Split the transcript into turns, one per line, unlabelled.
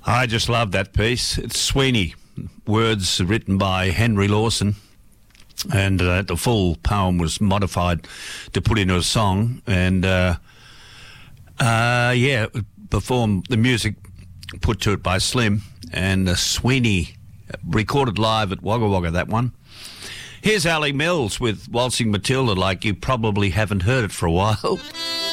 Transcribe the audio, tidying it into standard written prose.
I just love that piece. It's Sweeney. Words written by Henry Lawson. And the full poem was modified to put into a song. And, performed the music put to it by Slim. And Sweeney recorded live at Wagga Wagga, that one. Here's Ali Mills with Waltzing Matilda, like you probably haven't heard it for a while.